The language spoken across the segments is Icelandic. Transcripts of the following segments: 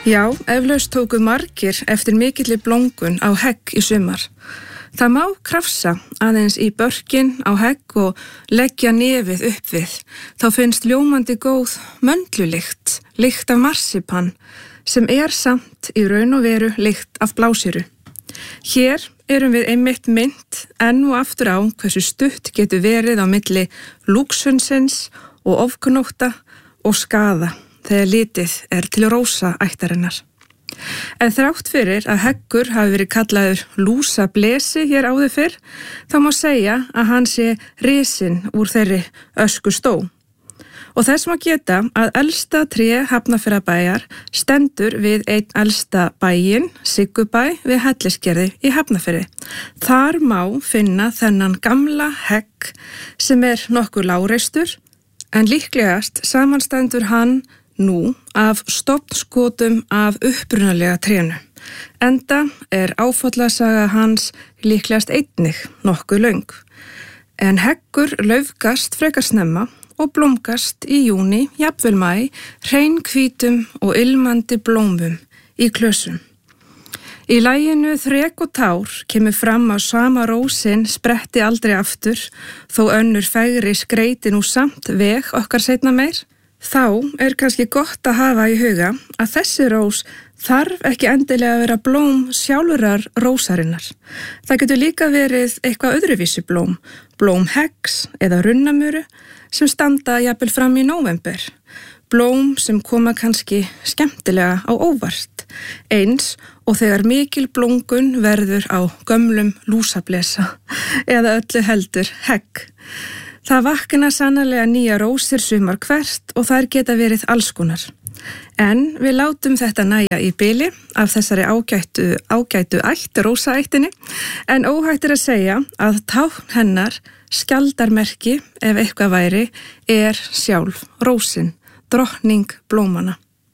Já, eflaust tóku margir eftir mikilli blóngun á hegg í sumar. Það má krafsa aðeins í börkin á hegg og leggja nefið upp við. Þá finnst ljómandi góð möndlulykt, lykt af marsipan, sem samt í raun og veru lykt af blásýru. Hér erum við einmitt minnt enn og aftur á hversu stutt getur verið á milli lúxunsins og ofgnótta og skaða þegar litið til rósaættarinnar. En þrátt fyrir að heggur hafi verið kallaður lúsablesi hér áður fyrr, þá má segja að hann sé risinn úr þeirri öskustó. Og þess má geta að elsta tré Hafnarfjarðarbæjar stendur við einn elsta bæinn, Siggubæ við Hellisgerði í Hafnarfirði. Þar má finna þennan gamla hegg sem nokkuð lágreistur, en líklegast samanstendur hann nú af stofnskotum af upprunalega trénu. Enda áfallasaga hans líklegast einnig nokkuð löng. En heggur laufgast frekar snemma og blómgast í júní, jafnvel maí, hreinkvítum og ilmandi blómum í klösum. Í laginu Þrek og tár kemur fram að sama rósin spretti aldrei aftur, þó önnur fegri skreyti nú samt veg okkar seinna meir. Þá kannski gott að hafa í huga að þessi rós þarf ekki endilega að vera blóm sjálfurar rósarinnar. Það getur líka verið eitthvað öðruvísi blóm, blóm heggs eða runnamuru sem standa jafnvel fram í nóvember. Blóm sem koma kannski skemmtilega á óvart, eins og þegar mikil blóngun verður á gömlum lúsablesa eða öllu heldur hegg. Það vakna sannarlega nýja rósir sumar hvert og þær geta verið allskonar. En við látum þetta nægja í bili af þessari ágætu ætt, rósaættinni, en óhætt að segja að tákn hennar, skjaldarmerki ef eitthvað væri, sjálf rósin, drottning blómana.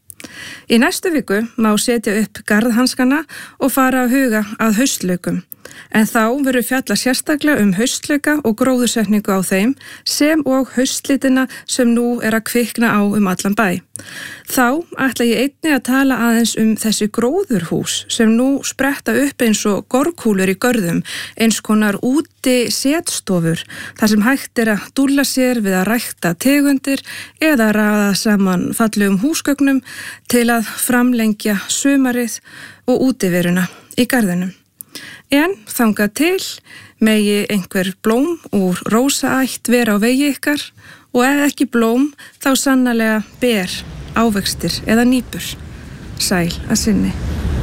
Í næstu viku má setja upp garðhanskana og fara að huga að haustlaukum. En þá verður fjalla sérstaklega haustlauka og gróðursetningu á þeim sem og haustlitina sem nú að kvikna á allan bæ. Þá ætla ég einnig að tala aðeins þessi gróðurhús sem nú spretta upp eins og gorkúlur í görðum, eins konar úti setstofur, þar sem hægt að dúlla sér við að rækta tegundir eða raða saman fallegum húsgögnum til að framlengja sumarið og útiveruna í garðinum. En þangað til megi einhver blóm úr rósaætt vera á vegi ykkar og ef ekki blóm þá sannarlega ber, ávextir eða nýpur. Sæl að sinni.